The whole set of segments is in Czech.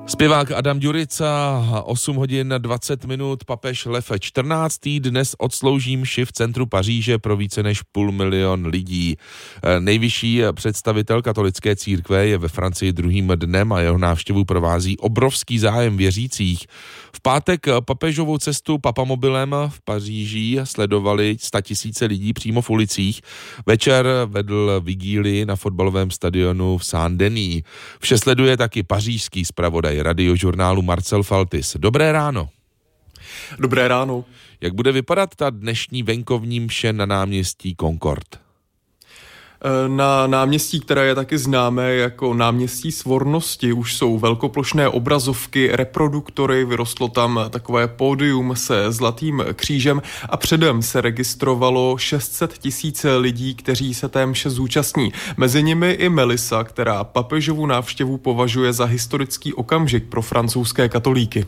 Zpěvák Adam Ďurica, 8 hodin 20 minut, papež Lev XIV. Dnes odslouží mši v centru Paříže pro více než 500 000 lidí. Nejvyšší představitel katolické církve je ve Francii druhým dnem a jeho návštěvu provází obrovský zájem věřících. V pátek papežovou cestu papamobilem v Paříži sledovali 100 000 lidí přímo v ulicích. Večer vedl vigílii na fotbalovém stadionu v Saint-Denis. Vše sleduje taky pařížský zpravodaj radiožurnálu Marcel Faltis. Dobré ráno. Dobré ráno. Jak bude vypadat ta dnešní venkovní mše na náměstí Concorde? Na náměstí, které je taky známé jako náměstí Svornosti, už jsou velkoplošné obrazovky, reproduktory, vyrostlo tam takové pódium se zlatým křížem a předem se registrovalo 600 000 lidí, kteří se té mše zúčastní. Mezi nimi i Melissa, která papežovu návštěvu považuje za historický okamžik pro francouzské katolíky.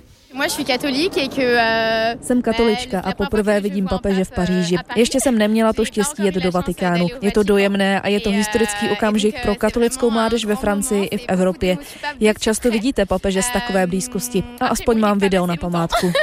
Jsem katolička a poprvé vidím papeže v Paříži. Ještě jsem neměla to štěstí jet do Vatikánu. Je to dojemné a je to historický okamžik pro katolickou mládež ve Francii i v Evropě. Jak často vidíte papeže z takové blízkosti? A aspoň mám video na památku.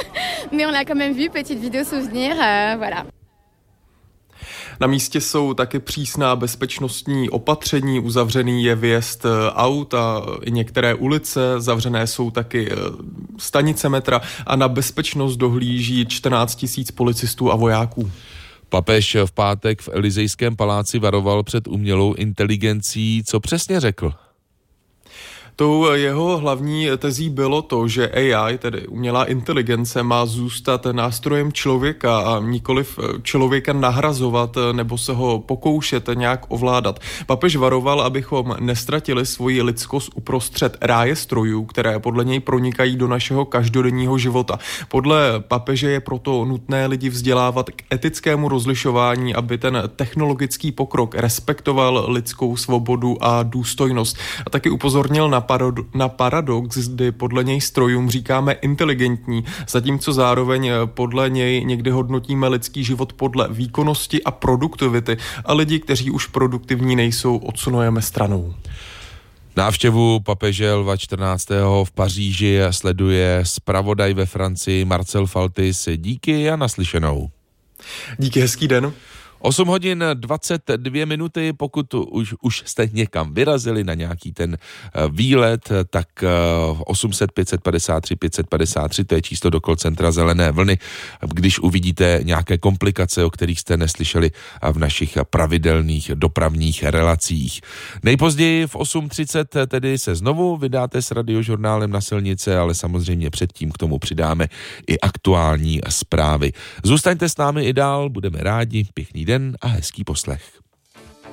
Na místě jsou taky přísná bezpečnostní opatření, uzavřený je vjezd aut a některé ulice, zavřené jsou taky stanice metra a na bezpečnost dohlíží 14 000 policistů a vojáků. Papež v pátek v Elysejském paláci varoval před umělou inteligencí. Co přesně řekl? Tou jeho hlavní tezí bylo to, že AI, tedy umělá inteligence, má zůstat nástrojem člověka a nikoliv člověka nahrazovat nebo se ho pokoušet nějak ovládat. Papež varoval, abychom nestratili svoji lidskost uprostřed ráje strojů, které podle něj pronikají do našeho každodenního života. Podle papeže je proto nutné lidi vzdělávat k etickému rozlišování, aby ten technologický pokrok respektoval lidskou svobodu a důstojnost. A taky upozornil na paradox, kdy podle něj strojům říkáme inteligentní, zatímco zároveň podle něj někdy hodnotíme lidský život podle výkonnosti a produktivity a lidi, kteří už produktivní nejsou, odsunujeme stranou. Návštěvu papeže Lva XIV. V Paříži sleduje zpravodaj ve Francii Marcel Faltis. Díky a naslyšenou. Díky, hezký den. 8 hodin 22 minuty, pokud už jste někam vyrazili na nějaký ten výlet, tak 800 553 553, to je číslo do call centra Zelené vlny, když uvidíte nějaké komplikace, o kterých jste neslyšeli v našich pravidelných dopravních relacích. Nejpozději v 8:30 tedy se znovu vydáte s radiožurnálem na silnice, ale samozřejmě předtím k tomu přidáme i aktuální zprávy. Zůstaňte s námi i dál, budeme rádi, pěkný den a hezký poslech.